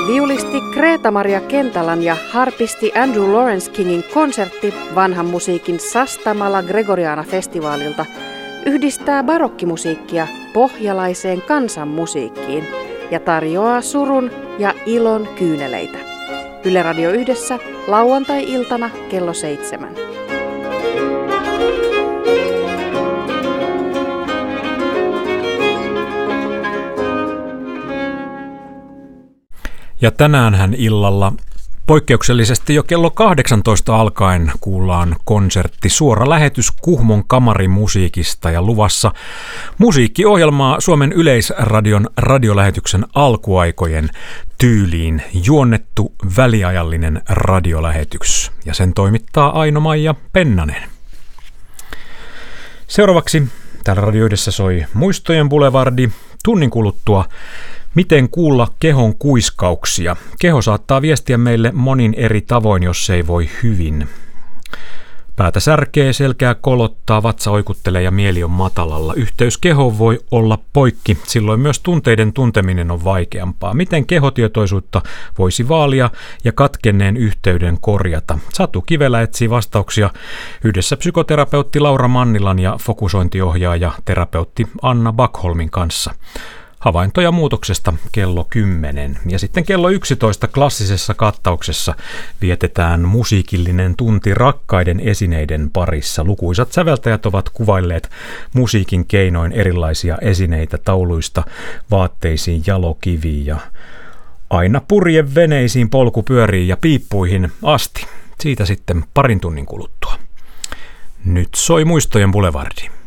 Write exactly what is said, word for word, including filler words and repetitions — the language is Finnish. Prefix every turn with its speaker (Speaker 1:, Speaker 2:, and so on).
Speaker 1: Viulisti Greta-Maria Kentalan ja harpisti Andrew Lawrence Kingin konsertti vanhan musiikin Sastamala Gregoriana-festivaalilta yhdistää barokkimusiikkia pohjalaiseen kansanmusiikkiin ja tarjoaa surun ja ilon kyyneleitä. Yle Radio Yhdessä lauantai-iltana kello seitsemän.
Speaker 2: Ja tänäänhän illalla poikkeuksellisesti jo kello kahdeksantoista alkaen kuullaan konsertti, suora lähetys Kuhmon kamarimusiikista ja luvassa musiikkiohjelmaa Suomen Yleisradion radiolähetyksen alkuaikojen tyyliin juonnettu väliajallinen radiolähetys. Ja sen toimittaa Aino-Maija Pennanen. Seuraavaksi täällä Radio Yhdessä soi Muistojen Boulevardi. Tunnin kuluttua Miten kuulla kehon kuiskauksia? Keho saattaa viestiä meille monin eri tavoin, jos se ei voi hyvin. Päätä särkee, selkää kolottaa, vatsa oikuttelee ja mieli on matalalla. Yhteys kehoon voi olla poikki, silloin myös tunteiden tunteminen on vaikeampaa. Miten kehotietoisuutta voisi vaalia ja katkenneen yhteyden korjata? Satu Kivelä etsii vastauksia yhdessä psykoterapeutti Laura Mannilan ja fokusointiohjaaja terapeutti Anna Backholmin kanssa. Havaintoja muutoksesta kello kymmenen. Ja sitten kello yksitoista klassisessa kattauksessa vietetään musiikillinen tunti rakkaiden esineiden parissa. Lukuisat säveltäjät ovat kuvailleet musiikin keinoin erilaisia esineitä tauluista vaatteisiin, jalokiviin ja aina purjeveneisiin, polkupyöriin ja piippuihin asti. Siitä sitten parin tunnin kuluttua. Nyt soi Muistojen Boulevardi.